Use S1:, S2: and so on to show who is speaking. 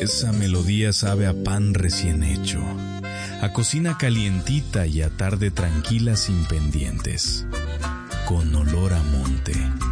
S1: Esa melodía sabe a pan recién hecho, a cocina calientita y a tarde tranquila sin pendientes, con olor a monte.